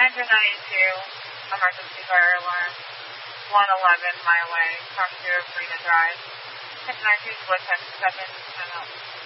Engine 92, emergency fire alarm, 111 my way, from 0 Freedom Drive. Engine 92 split 10-7, 10 up.